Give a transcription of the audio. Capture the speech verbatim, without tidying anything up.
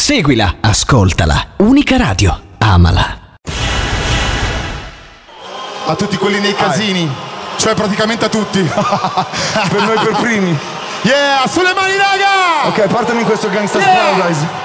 Seguila, ascoltala. Unica Radio. Amala. A tutti quelli nei casini, cioè praticamente a tutti. Per noi per primi. Yeah, sulle mani raga! Ok, partami in questo Gangsta's Yeah! Paradise.